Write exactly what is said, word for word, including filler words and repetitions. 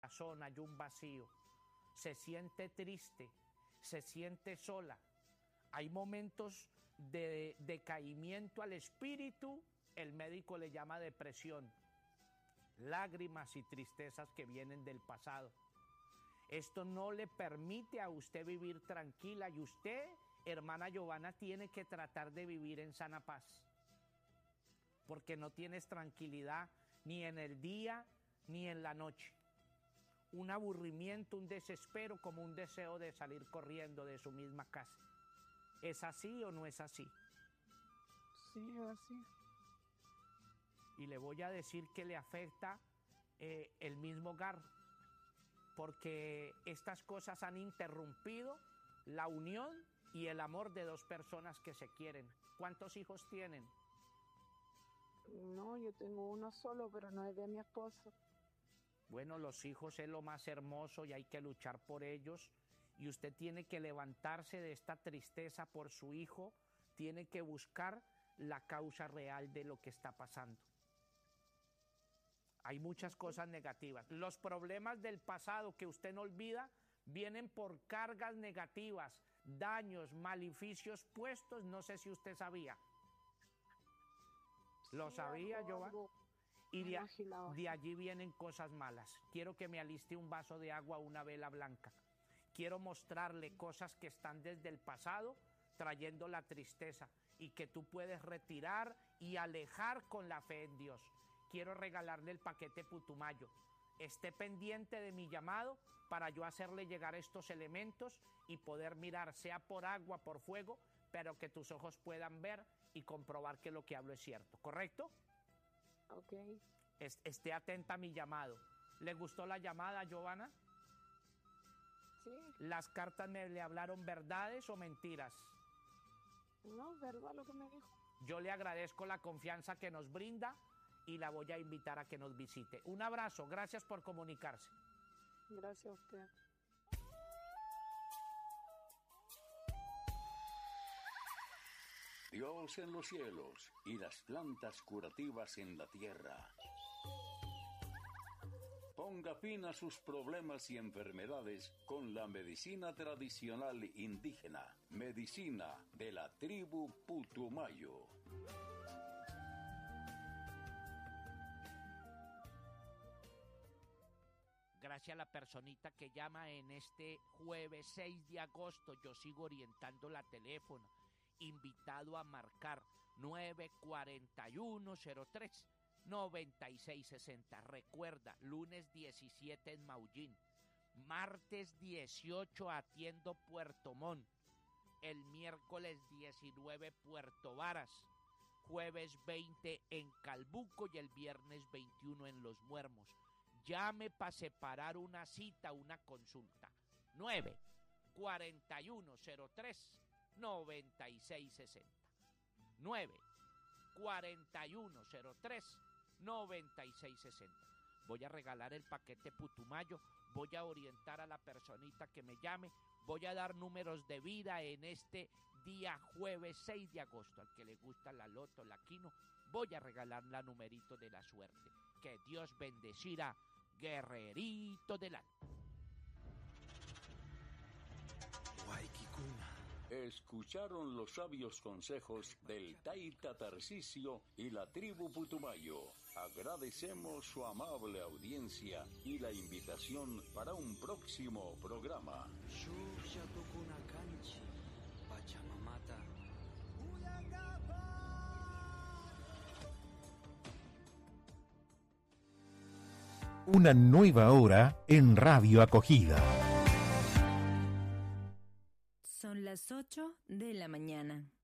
corazón hay un vacío, se siente triste, se siente sola, hay momentos de decaimiento al espíritu, el médico le llama depresión, lágrimas y tristezas que vienen del pasado. Esto no le permite a usted vivir tranquila y usted, hermana Giovanna, tiene que tratar de vivir en sana paz, porque no tienes tranquilidad ni en el día ni en la noche. Un aburrimiento, un desespero, como un deseo de salir corriendo de su misma casa. ¿Es así o no es así? Sí, es así. Y le voy a decir que le afecta eh, el mismo hogar, porque estas cosas han interrumpido la unión y el amor de dos personas que se quieren. ¿Cuántos hijos tienen? No, yo tengo uno solo, pero no es de mi esposo. Bueno, los hijos es lo más hermoso y hay que luchar por ellos. Y usted tiene que levantarse de esta tristeza por su hijo, tiene que buscar la causa real de lo que está pasando. Hay muchas cosas negativas. Los problemas del pasado que usted no olvida vienen por cargas negativas, daños, maleficios puestos, no sé si usted sabía. ¿Lo Sí, sabía, algo, Giovanna? algo Y de, imaginaba. de allí vienen cosas malas. Quiero que me aliste un vaso de agua, una vela blanca. Quiero mostrarle cosas que están desde el pasado, trayendo la tristeza y que tú puedes retirar y alejar con la fe en Dios. Quiero regalarle el paquete Putumayo. Esté pendiente de mi llamado para yo hacerle llegar estos elementos y poder mirar, sea por agua, por fuego, pero que tus ojos puedan ver y comprobar que lo que hablo es cierto. ¿Correcto? Ok. Esté atenta a mi llamado. ¿Le gustó la llamada, Giovanna? Sí. ¿Las cartas me le hablaron verdades o mentiras? No, verdad lo que me dijo. Yo le agradezco la confianza que nos brinda y la voy a invitar a que nos visite. Un abrazo, gracias por comunicarse. Gracias a usted. Dios en los cielos y las plantas curativas en la tierra. Ponga fin a sus problemas y enfermedades con la medicina tradicional indígena, medicina de la tribu Putumayo. Gracias a la personita que llama en este jueves seis de agosto, yo sigo orientando la teléfono. Invitado a marcar nueve cuatro uno cero tres nueve seis seis cero. Recuerda, lunes diecisiete en Maullín, martes dieciocho atiendo Puerto Montt, el miércoles diecinueve Puerto Varas, jueves veinte en Calbuco y el viernes veintiuno en Los Muermos. Llame para separar una cita, una consulta. nueve cuatro uno cero tres nueve seis seis cero. nueve cuatro uno cero tres nueve seis seis cero. Voy a regalar el paquete Putumayo, voy a orientar a la personita que me llame, voy a dar números de vida en este día jueves seis de agosto. Al que le gusta la loto, la quino, voy a regalar la numerito de la suerte. Que Dios bendecirá, guerrerito del alma. Guayquicuna. Escucharon los sabios consejos del Taita Tarcisio y la tribu Putumayo. Agradecemos su amable audiencia y la invitación para un próximo programa. Una nueva hora en Radio Acogida. Son las ocho de la mañana.